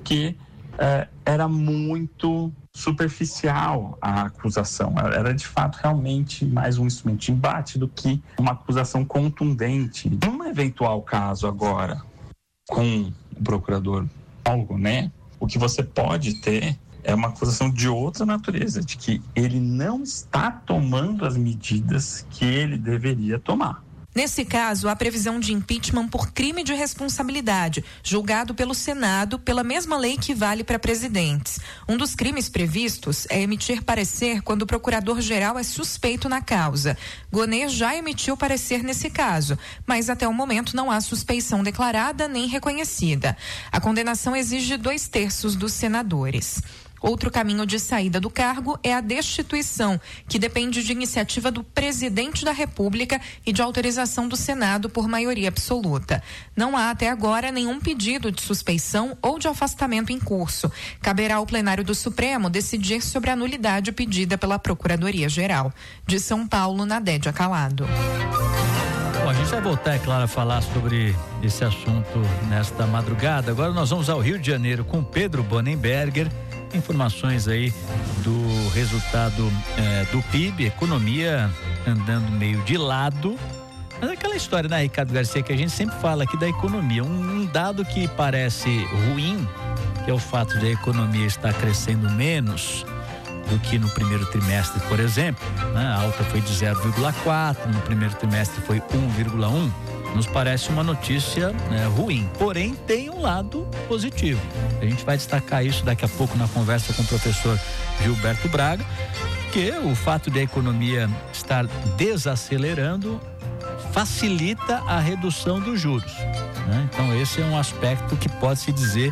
porque era muito superficial a acusação. Era de fato realmente mais um instrumento de embate do que uma acusação contundente. Num eventual caso agora com o procurador Paulo, né, o que você pode ter é uma acusação de outra natureza, de que ele não está tomando as medidas que ele deveria tomar. Nesse caso, há previsão de impeachment por crime de responsabilidade, julgado pelo Senado pela mesma lei que vale para presidentes. Um dos crimes previstos é emitir parecer quando o procurador-geral é suspeito na causa. Gonê já emitiu parecer nesse caso, mas até o momento não há suspeição declarada nem reconhecida. A condenação exige 2/3 dos senadores. Outro caminho de saída do cargo é a destituição, que depende de iniciativa do presidente da República e de autorização do Senado por maioria absoluta. Não há até agora nenhum pedido de suspeição ou de afastamento em curso. Caberá ao plenário do Supremo decidir sobre a nulidade pedida pela Procuradoria-Geral. De São Paulo, Nadédia Calado. Bom, a gente vai voltar, é claro, a falar sobre esse assunto nesta madrugada. Agora nós vamos ao Rio de Janeiro com Pedro Bonenberger. Informações aí do resultado do PIB, economia andando meio de lado. Mas é aquela história, né, Ricardo Garcia, que a gente sempre fala aqui da economia. Um dado que parece ruim, que é o fato de a economia estar crescendo menos do que no primeiro trimestre, por exemplo, né? A alta foi de 0,4, no primeiro trimestre foi 1,1. Nos parece uma notícia ruim, porém tem um lado positivo. A gente vai destacar isso daqui a pouco na conversa com o professor Gilberto Braga, que o fato de a economia estar desacelerando facilita a redução dos juros, né? Então esse é um aspecto que pode-se dizer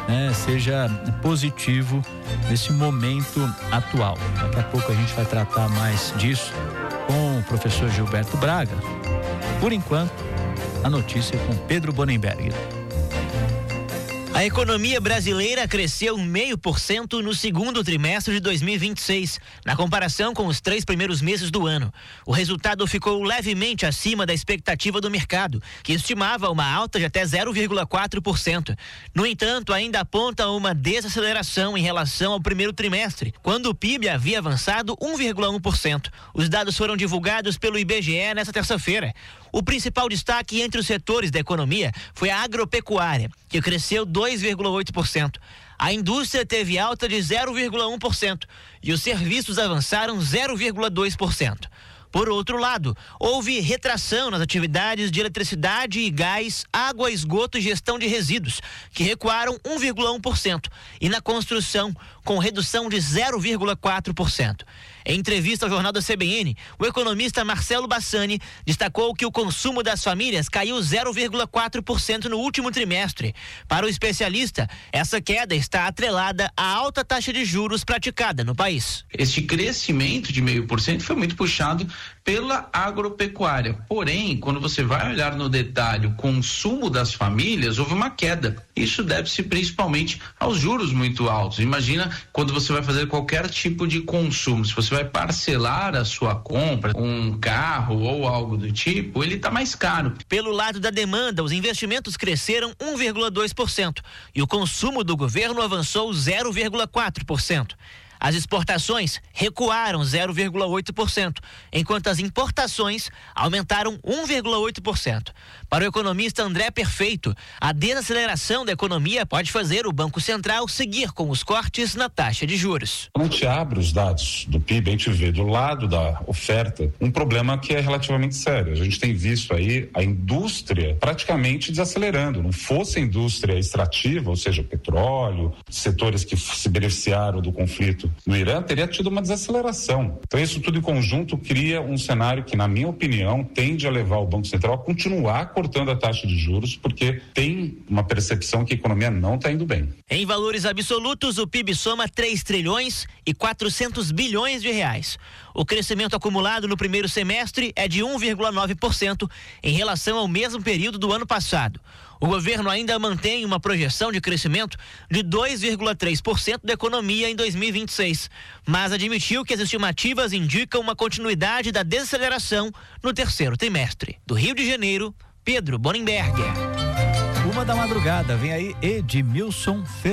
seja positivo nesse momento atual. Daqui a pouco a gente vai tratar mais disso com o professor Gilberto Braga. Por enquanto, a notícia com Pedro Bonenberger. A economia brasileira cresceu 0,5% no segundo trimestre de 2026, na comparação com os 3 primeiros meses do ano. O resultado ficou levemente acima da expectativa do mercado, que estimava uma alta de até 0,4%. No entanto, ainda aponta uma desaceleração em relação ao primeiro trimestre, quando o PIB havia avançado 1,1%. Os dados foram divulgados pelo IBGE nesta terça-feira. O principal destaque entre os setores da economia foi a agropecuária, que cresceu 2,8%. A indústria teve alta de 0,1% e os serviços avançaram 0,2%. Por outro lado, houve retração nas atividades de eletricidade e gás, água, esgoto e gestão de resíduos, que recuaram 1,1%, e na construção, com redução de 0,4%. Em entrevista ao Jornal da CBN, o economista Marcelo Bassani destacou que o consumo das famílias caiu 0,4% no último trimestre. Para o especialista, essa queda está atrelada à alta taxa de juros praticada no país. Este crescimento de 0,5% foi muito puxado pela agropecuária. Porém, quando você vai olhar no detalhe o consumo das famílias, houve uma queda. Isso deve-se principalmente aos juros muito altos. Imagina quando você vai fazer qualquer tipo de consumo, se você vai parcelar a sua compra, um carro ou algo do tipo, ele está mais caro. Pelo lado da demanda, os investimentos cresceram 1,2% e o consumo do governo avançou 0,4%. As exportações recuaram 0,8%, enquanto as importações aumentaram 1,8%. Para o economista André Perfeito, a desaceleração da economia pode fazer o Banco Central seguir com os cortes na taxa de juros. Quando a gente abre os dados do PIB, a gente vê do lado da oferta um problema que é relativamente sério. A gente tem visto aí a indústria praticamente desacelerando. Não fosse a indústria extrativa, ou seja, petróleo, setores que se beneficiaram do conflito no Irã, teria tido uma desaceleração. Então isso tudo em conjunto cria um cenário que, na minha opinião, tende a levar o Banco Central a continuar cortando a taxa de juros, porque tem uma percepção que a economia não está indo bem. Em valores absolutos, o PIB soma 3 trilhões e 400 bilhões de reais. O crescimento acumulado no primeiro semestre é de 1,9% em relação ao mesmo período do ano passado. O governo ainda mantém uma projeção de crescimento de 2,3% da economia em 2026, mas admitiu que as estimativas indicam uma continuidade da desaceleração no terceiro trimestre. Do Rio de Janeiro, Pedro Bonenberger. 1 da madrugada, vem aí Edmilson Ferreira.